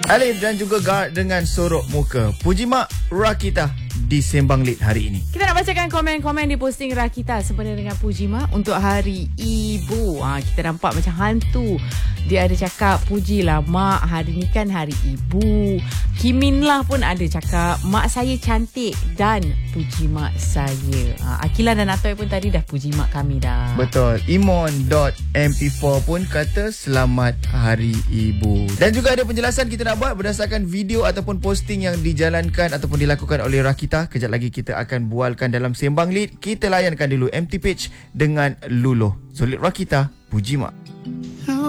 Alif dan juga Guard dengan sorok muka. Puji Mak Rakita di Sembang Lit hari ini. Kita nak bacakan komen-komen di posting Rakita sempena dengan Puji Mak untuk Hari Ibu. Kita nampak macam hantu. Dia ada cakap, pujilah Mak, hari ni kan Hari Ibu. Kimin lah pun ada cakap, Mak saya cantik dan puji Mak saya. Akila dan Atoy pun tadi dah puji Mak kami dah. Betul. Imon.mp4 pun kata selamat Hari Ibu. Dan juga ada penjelasan kita nak buat berdasarkan video ataupun posting yang dijalankan ataupun dilakukan oleh Rakita. Kejap lagi kita akan bualkan dalam Sembang Lit. Kita layankan dulu MT Page dengan Luluh. Solid Rakita, puji Mak.